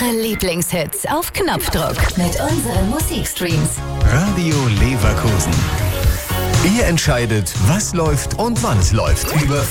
Eure Lieblingshits auf Knopfdruck mit unseren Musikstreams. Radio Leverkusen. Ihr entscheidet, was läuft und wann es läuft. Über